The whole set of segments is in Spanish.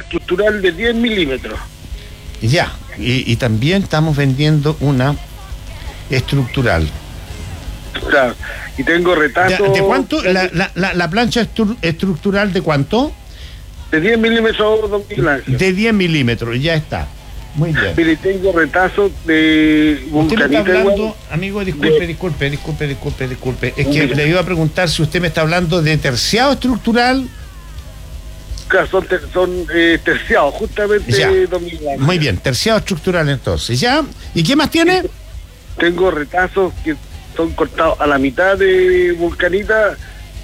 estructural de 10 milímetros. Ya, y también estamos vendiendo una estructural. Claro, y tengo retazos... ¿De cuánto? ¿La plancha estructural de cuánto? De 10 milímetros, don Miguel Ángel. De 10 milímetros, ya está. Muy bien. Mire, tengo retazos de Usted me está hablando, igual, amigo, disculpe. Es que le iba a preguntar si usted me está hablando de terciado estructural. Claro, son terciados, justamente, Ya. don Miguel Ángel. Muy bien, terciado estructural entonces, ¿ya? ¿Y qué más tiene? Tengo retazos que son cortados a la mitad de vulcanita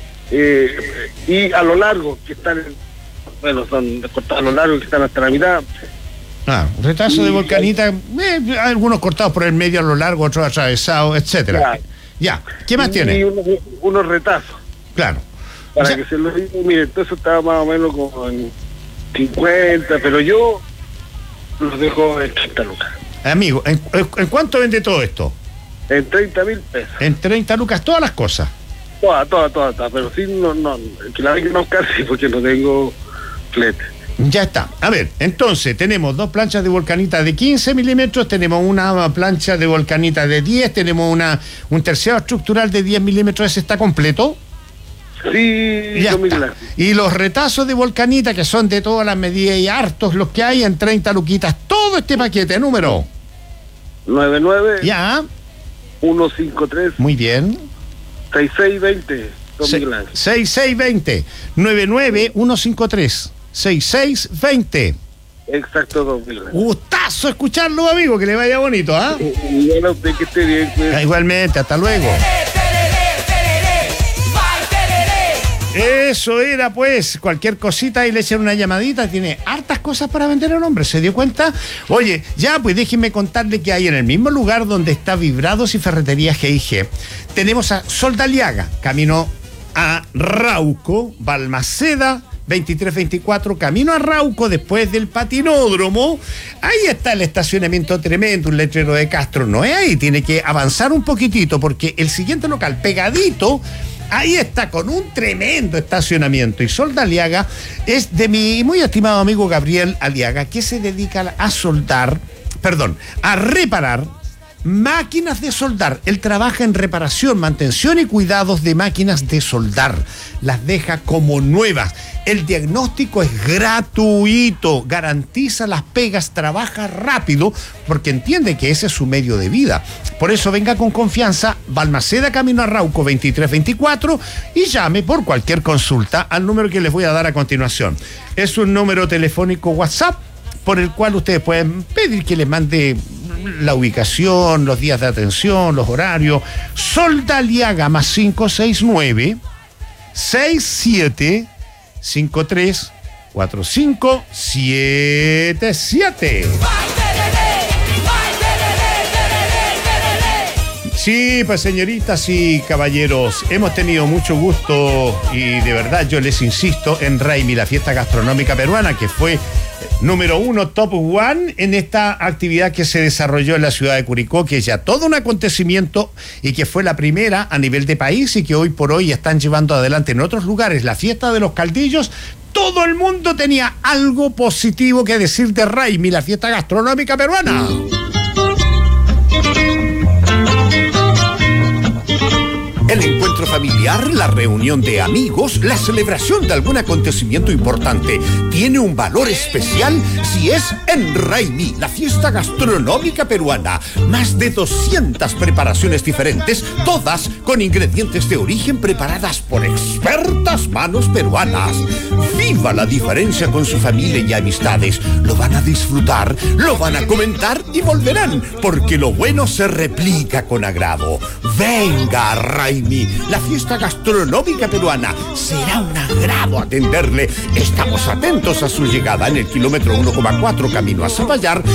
y a lo largo, que están, son cortados a lo largo, que están hasta la mitad. Retazo de volcanita, algunos cortados por el medio a lo largo, otros atravesados, etcétera. Claro. Ya, ¿qué más tiene? Y unos retazos. Claro. Para que se lo diga, mire, entonces estaba más o menos como en 50, pero yo los dejo en 30 lucas. Amigo, ¿en cuánto vende todo esto? En 30.000 pesos. En 30 lucas todas las cosas. Toda, pero sí, no, que la venga a buscar, sí, porque no tengo flete. Ya está. A ver, entonces tenemos dos planchas de volcanita de 15 milímetros, tenemos una plancha de volcanita de 10, tenemos un terciado estructural de 10 milímetros, ¿ese está completo? Sí, ya está. Y los retazos de volcanita, que son de todas las medidas y hartos los que hay, en 30 luquitas, todo este paquete, número 99 ya 153 muy bien 6620 6620 99153 6620. Exacto, don Miguel. Gustazo escucharlo, amigo, que le vaya bonito, ¿ah? Igual a usted, que esté bien, pues. Igualmente, hasta luego. Eso era, pues, cualquier cosita y le echen una llamadita. Tiene hartas cosas para vender el hombre, ¿se dio cuenta? Oye, ya, pues déjenme contarle que hay en el mismo lugar donde está Vibrados y Ferretería G&G. Tenemos a Soldaliaga, camino a Rauco, Balmaceda 2324, camino a Rauco, después del patinódromo. Ahí está el estacionamiento tremendo, un letrero de Castro. No es ahí, tiene que avanzar un poquitito, porque el siguiente local, pegadito, ahí está, con un tremendo estacionamiento. Y Soldaliaga es de mi muy estimado amigo Gabriel Aliaga, que se dedica a reparar máquinas de soldar. Él trabaja en reparación, mantención y cuidados de máquinas de soldar. Las deja como nuevas. El diagnóstico es gratuito, garantiza las pegas, trabaja rápido, porque entiende que ese es su medio de vida. Por eso venga con confianza, Balmaceda, camino a Rauco 2324, y llame por cualquier consulta al número que les voy a dar a continuación. Es un número telefónico WhatsApp por el cual ustedes pueden pedir que les mande la ubicación, los días de atención, los horarios. Soldaliaga más 569 67 53 45 77. Sí, pues señoritas y caballeros, hemos tenido mucho gusto y de verdad yo les insisto en Raimi, la fiesta gastronómica peruana, que fue número 1, top 1 en esta actividad que se desarrolló en la ciudad de Curicó, que es ya todo un acontecimiento y que fue la primera a nivel de país y que hoy por hoy están llevando adelante en otros lugares. La fiesta de los caldillos, todo el mundo tenía algo positivo que decir de Raimi, la fiesta gastronómica peruana. El encuentro familiar, la reunión de amigos, la celebración de algún acontecimiento importante tiene un valor especial si es en Raimi, la fiesta gastronómica peruana. Más de 200 preparaciones diferentes, todas con ingredientes de origen preparadas por expertas manos peruanas. Viva la diferencia con su familia y amistades. Lo van a disfrutar, lo van a comentar y volverán, porque lo bueno se replica con agrado. Venga, Raimi, la fiesta gastronómica peruana. Será un agrado atenderle. Estamos atentos a su llegada en el kilómetro 1,4 camino a Zapallar,